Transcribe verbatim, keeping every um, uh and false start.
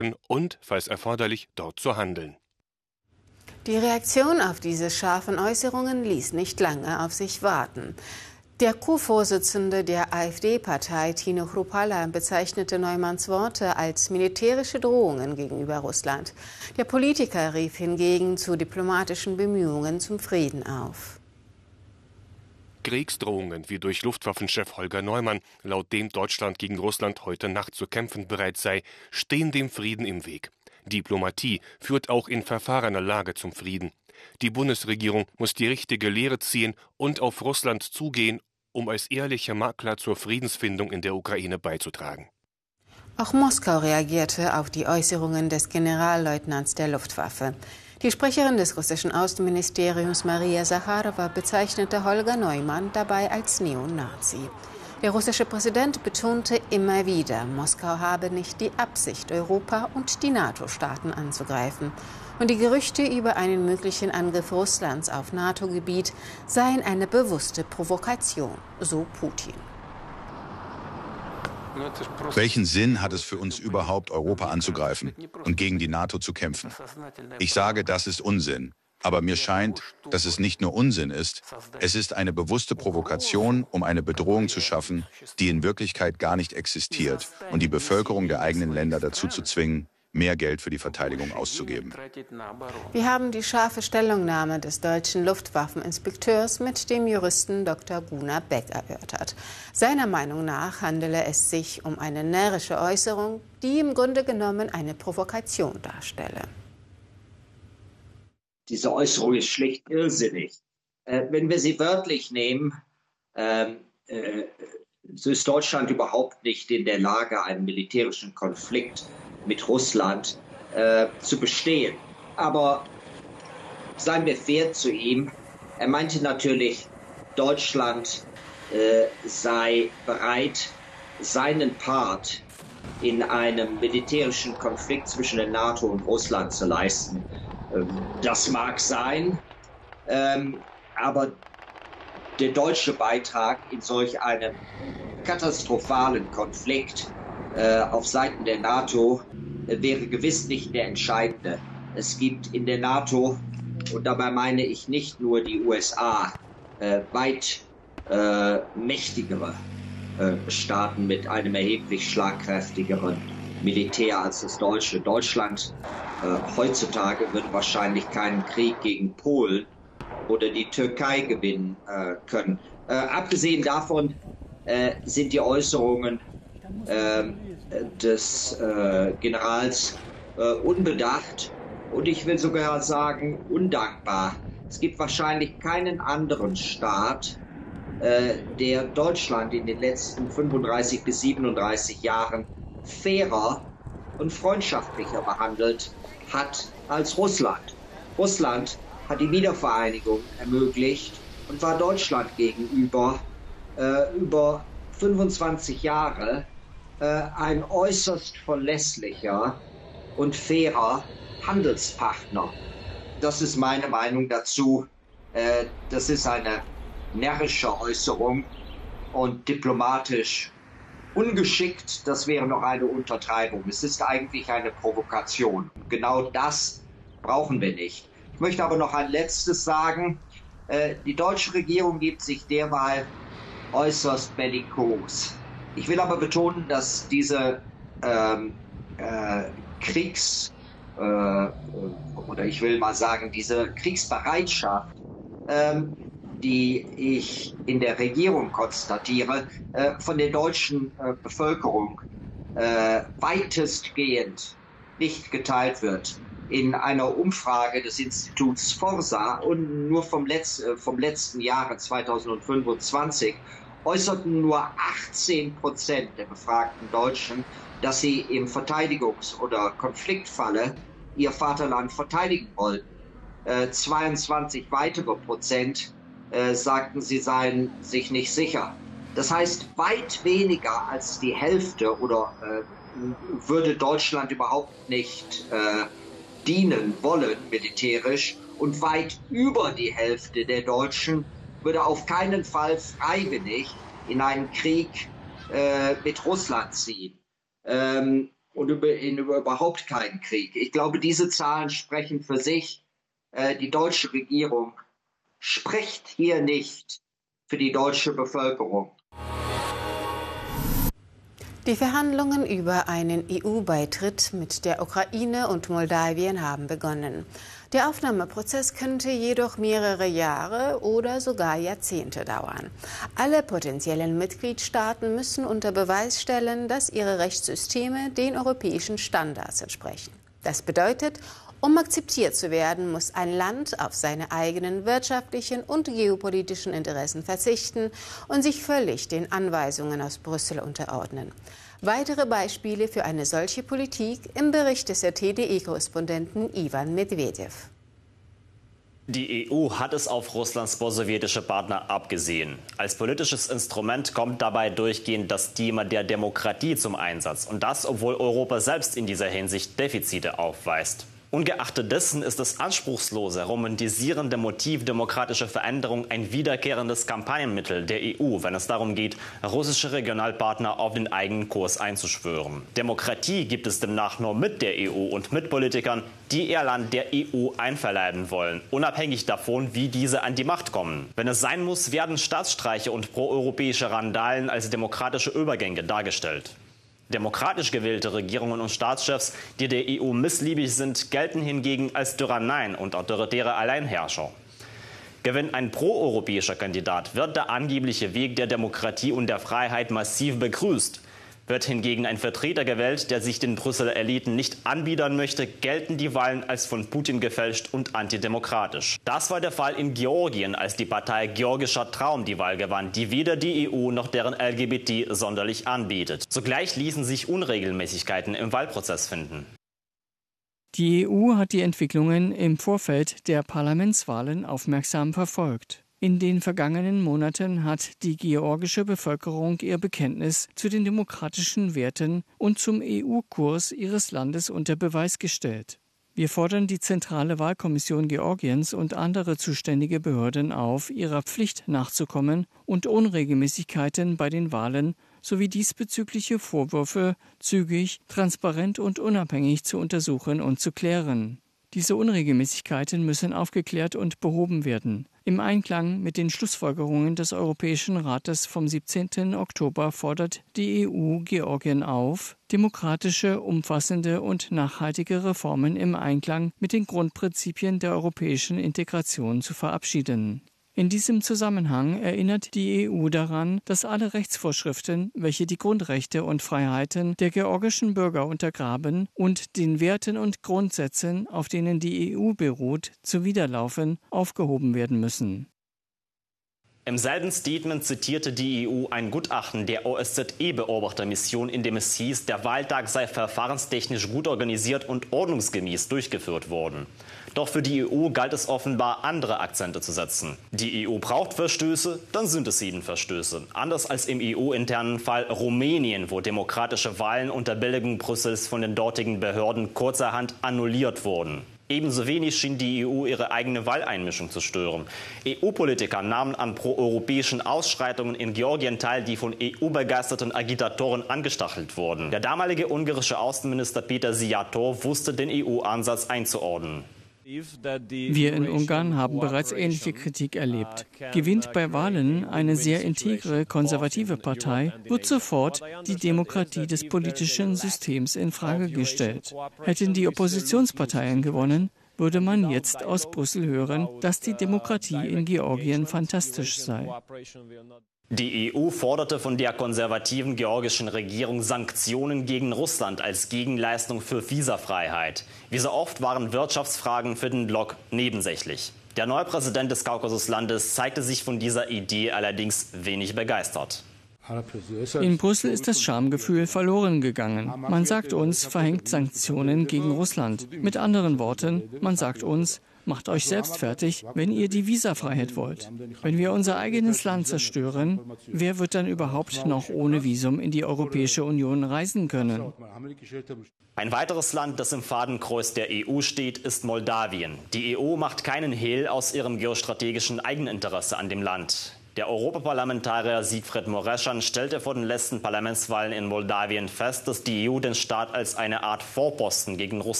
und, falls erforderlich, dort zu handeln. Die Reaktion auf diese scharfen Äußerungen ließ nicht lange auf sich warten. Der Co-Vorsitzende der AfD-Partei, Tino Chrupalla, bezeichnete Neumanns Worte als militärische Drohungen gegenüber Russland. Der Politiker rief hingegen zu diplomatischen Bemühungen zum Frieden auf. Kriegsdrohungen wie durch Luftwaffenchef Holger Neumann, laut dem Deutschland gegen Russland heute Nacht zu kämpfen bereit sei, stehen dem Frieden im Weg. Diplomatie führt auch in verfahrener Lage zum Frieden. Die Bundesregierung muss die richtige Lehre ziehen und auf Russland zugehen, um als ehrlicher Makler zur Friedensfindung in der Ukraine beizutragen. Auch Moskau reagierte auf die Äußerungen des Generalleutnants der Luftwaffe. Die Sprecherin des russischen Außenministeriums Maria Sacharowa bezeichnete Holger Neumann dabei als Neonazi. Der russische Präsident betonte immer wieder, Moskau habe nicht die Absicht, Europa und die NATO-Staaten anzugreifen. Und die Gerüchte über einen möglichen Angriff Russlands auf NATO-Gebiet seien eine bewusste Provokation, so Putin. Welchen Sinn hat es für uns überhaupt, Europa anzugreifen und gegen die NATO zu kämpfen? Ich sage, das ist Unsinn. Aber mir scheint, dass es nicht nur Unsinn ist, es ist eine bewusste Provokation, um eine Bedrohung zu schaffen, die in Wirklichkeit gar nicht existiert und die Bevölkerung der eigenen Länder dazu zu zwingen, mehr Geld für die Verteidigung auszugeben. Wir haben die scharfe Stellungnahme des deutschen Luftwaffeninspekteurs mit dem Juristen Doktor Gunnar Beck erörtert. Seiner Meinung nach handele es sich um eine närrische Äußerung, die im Grunde genommen eine Provokation darstelle. Diese Äußerung ist schlicht irrsinnig. Äh, wenn wir sie wörtlich nehmen, äh, äh, so ist Deutschland überhaupt nicht in der Lage, einen militärischen Konflikt mit Russland äh, zu bestehen. Aber seien wir fair zu ihm. Er meinte natürlich, Deutschland äh, sei bereit, seinen Part in einem militärischen Konflikt zwischen der NATO und Russland zu leisten. Das mag sein, ähm, aber der deutsche Beitrag in solch einem katastrophalen Konflikt äh, auf Seiten der NATO äh, wäre gewiss nicht der entscheidende. Es gibt in der NATO, und dabei meine ich nicht nur die U S A, äh, weit äh, mächtigere äh, Staaten mit einem erheblich schlagkräftigeren Militär als das deutsche. Deutschland äh, heutzutage wird wahrscheinlich keinen Krieg gegen Polen oder die Türkei gewinnen äh, können. Äh, abgesehen davon äh, sind die Äußerungen äh, des äh, Generals äh, unbedacht und ich will sogar sagen undankbar. Es gibt wahrscheinlich keinen anderen Staat, äh, der Deutschland in den letzten fünfunddreißig bis siebenunddreißig Jahren fairer und freundschaftlicher behandelt hat als Russland. Russland hat die Wiedervereinigung ermöglicht und war Deutschland gegenüber äh, über fünfundzwanzig Jahre äh, ein äußerst verlässlicher und fairer Handelspartner. Das ist meine Meinung dazu. Äh, das ist eine närrische Äußerung und diplomatisch ungeschickt, das wäre noch eine Untertreibung. Es ist eigentlich eine Provokation. Genau das brauchen wir nicht. Ich möchte aber noch ein Letztes sagen. Äh, die deutsche Regierung gibt sich derweil äußerst bellikos. Ich will aber betonen, dass diese ähm, äh, Kriegs- äh, oder ich will mal sagen, diese Kriegsbereitschaft, ähm, die ich in der Regierung konstatiere, äh, von der deutschen äh, Bevölkerung äh, weitestgehend nicht geteilt wird. In einer Umfrage des Instituts Forsa und nur vom, Letz-, äh, vom letzten Jahre zweitausendfünfundzwanzig äußerten nur achtzehn Prozent der befragten Deutschen, dass sie im Verteidigungs- oder Konfliktfalle ihr Vaterland verteidigen wollten. Äh, zweiundzwanzig weitere Prozent Äh, sagten, sie seien sich nicht sicher. Das heißt, weit weniger als die Hälfte oder äh, würde Deutschland überhaupt nicht äh, dienen wollen militärisch und weit über die Hälfte der Deutschen würde auf keinen Fall freiwillig in einen Krieg äh, mit Russland ziehen. Ähm, und über, in, über überhaupt keinen Krieg. Ich glaube, diese Zahlen sprechen für sich. Äh, die deutsche Regierung spricht hier nicht für die deutsche Bevölkerung. Die Verhandlungen über einen E U-Beitritt mit der Ukraine und Moldawien haben begonnen. Der Aufnahmeprozess könnte jedoch mehrere Jahre oder sogar Jahrzehnte dauern. Alle potenziellen Mitgliedstaaten müssen unter Beweis stellen, dass ihre Rechtssysteme den europäischen Standards entsprechen. Das bedeutet, um akzeptiert zu werden, muss ein Land auf seine eigenen wirtschaftlichen und geopolitischen Interessen verzichten und sich völlig den Anweisungen aus Brüssel unterordnen. Weitere Beispiele für eine solche Politik im Bericht des R T D E-Korrespondenten Ivan Medvedev. Die E U hat es auf Russlands prosowjetische Partner abgesehen. Als politisches Instrument kommt dabei durchgehend das Thema der Demokratie zum Einsatz. Und das, obwohl Europa selbst in dieser Hinsicht Defizite aufweist. Ungeachtet dessen ist das anspruchslose, romantisierende Motiv demokratischer Veränderung ein wiederkehrendes Kampagnenmittel der E U, wenn es darum geht, russische Regionalpartner auf den eigenen Kurs einzuschwören. Demokratie gibt es demnach nur mit der E U und mit Politikern, die ihr Land der E U einverleiben wollen, unabhängig davon, wie diese an die Macht kommen. Wenn es sein muss, werden Staatsstreiche und proeuropäische Randalen als demokratische Übergänge dargestellt. Demokratisch gewählte Regierungen und Staatschefs, die der E U missliebig sind, gelten hingegen als Tyranneien und autoritäre Alleinherrscher. Gewinnt ein proeuropäischer Kandidat, wird der angebliche Weg der Demokratie und der Freiheit massiv begrüßt. Wird hingegen ein Vertreter gewählt, der sich den Brüsseler Eliten nicht anbiedern möchte, gelten die Wahlen als von Putin gefälscht und antidemokratisch. Das war der Fall in Georgien, als die Partei Georgischer Traum die Wahl gewann, die weder die E U noch deren L G B T sonderlich anbietet. Zugleich ließen sich Unregelmäßigkeiten im Wahlprozess finden. Die E U hat die Entwicklungen im Vorfeld der Parlamentswahlen aufmerksam verfolgt. In den vergangenen Monaten hat die georgische Bevölkerung ihr Bekenntnis zu den demokratischen Werten und zum E U-Kurs ihres Landes unter Beweis gestellt. Wir fordern die Zentrale Wahlkommission Georgiens und andere zuständige Behörden auf, ihrer Pflicht nachzukommen und Unregelmäßigkeiten bei den Wahlen sowie diesbezügliche Vorwürfe zügig, transparent und unabhängig zu untersuchen und zu klären. Diese Unregelmäßigkeiten müssen aufgeklärt und behoben werden. Im Einklang mit den Schlussfolgerungen des Europäischen Rates vom siebzehnten Oktober fordert die E U Georgien auf, demokratische, umfassende und nachhaltige Reformen im Einklang mit den Grundprinzipien der europäischen Integration zu verabschieden. In diesem Zusammenhang erinnert die E U daran, dass alle Rechtsvorschriften, welche die Grundrechte und Freiheiten der georgischen Bürger untergraben und den Werten und Grundsätzen, auf denen die E U beruht, zuwiderlaufen, aufgehoben werden müssen. Im selben Statement zitierte die E U ein Gutachten der O S Z E-Beobachtermission, in dem es hieß, der Wahltag sei verfahrenstechnisch gut organisiert und ordnungsgemäß durchgeführt worden. Doch für die E U galt es offenbar, andere Akzente zu setzen. Die E U braucht Verstöße, dann sind es eben Verstöße. Anders als im E U-internen Fall Rumänien, wo demokratische Wahlen unter Billigung Brüssels von den dortigen Behörden kurzerhand annulliert wurden. Ebenso wenig schien die E U ihre eigene Wahleinmischung zu stören. E U-Politiker nahmen an proeuropäischen Ausschreitungen in Georgien teil, die von E U-begeisterten Agitatoren angestachelt wurden. Der damalige ungarische Außenminister Peter Szijjártó wusste den E U-Ansatz einzuordnen. Wir in Ungarn haben bereits ähnliche Kritik erlebt. Gewinnt bei Wahlen eine sehr integre konservative Partei, wird sofort die Demokratie des politischen Systems in Frage gestellt. Hätten die Oppositionsparteien gewonnen, würde man jetzt aus Brüssel hören, dass die Demokratie in Georgien fantastisch sei. Die E U forderte von der konservativen georgischen Regierung Sanktionen gegen Russland als Gegenleistung für Visafreiheit. Wie so oft waren Wirtschaftsfragen für den Block nebensächlich. Der neue Präsident des Kaukasuslandes zeigte sich von dieser Idee allerdings wenig begeistert. In Brüssel ist das Schamgefühl verloren gegangen. Man sagt uns, verhängt Sanktionen gegen Russland. Mit anderen Worten, man sagt uns, macht euch selbst fertig, wenn ihr die Visafreiheit wollt. Wenn wir unser eigenes Land zerstören, wer wird dann überhaupt noch ohne Visum in die Europäische Union reisen können? Ein weiteres Land, das im Fadenkreuz der E U steht, ist Moldawien. Die E U macht keinen Hehl aus ihrem geostrategischen Eigeninteresse an dem Land. Der Europaparlamentarier Siegfried Mureşan stellte vor den letzten Parlamentswahlen in Moldawien fest, dass die E U den Staat als eine Art Vorposten gegen Russland